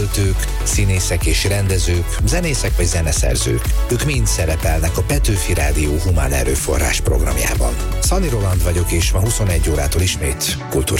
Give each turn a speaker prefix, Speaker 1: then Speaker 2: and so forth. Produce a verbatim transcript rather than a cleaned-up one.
Speaker 1: Költők, színészek és rendezők, zenészek vagy zeneszerzők. Ők mind szerepelnek a Petőfi Rádió Humán Erőforrás programjában. Szani Roland vagyok, és ma huszonegy órától ismét kultúrás